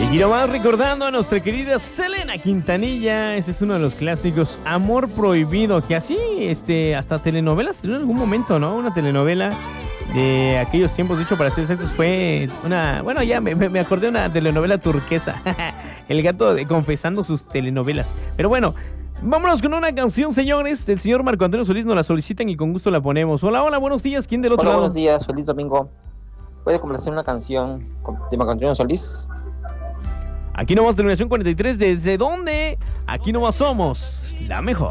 Y nomás recordando a nuestra querida Selena Quintanilla, ese es uno de los clásicos, Amor Prohibido, que así, hasta telenovelas, en algún momento, ¿no? Una telenovela de aquellos tiempos, dicho para ser exactos, fue una, bueno, ya me acordé de una telenovela turquesa, El Gato confesando sus telenovelas. Pero bueno, vámonos con una canción, señores, el señor Marco Antonio Solís nos la solicitan y con gusto la ponemos. Hola, hola, buenos días, ¿quién del otro Hola, lado? buenos días, feliz domingo. ¿Puede complacer una canción de Marco Antonio Solís? Aquí nomás terminación 43, ¿desde dónde? Aquí nomás somos la mejor.